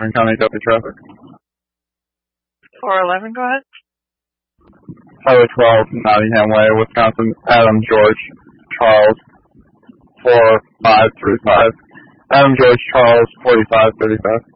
Warren County Deputy Traffic. 411, go ahead. Highway 12, Nottingham Way, Wisconsin. Adam George Charles 4535. Adam George Charles 4535.